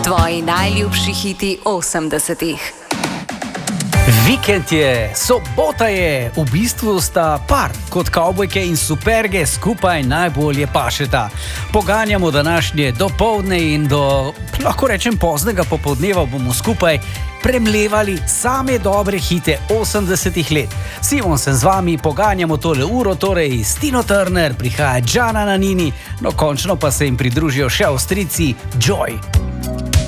Tvoji najljubši hiti 80-ih. Vikend je, sobota je, v bistvu sta par, kot kavbojke in superge skupaj najbolje pašeta. Poganjamo današnje dopoldne in do, lahko rečem, poznega popoldneva bomo skupaj premlevali same dobre hite 80-ih let. Simon sem z vami, poganjamo tole uro, torej Tino Turner, prihaja Gianna Nannini, no končno pa se jim pridružijo še Avstrijci Joy.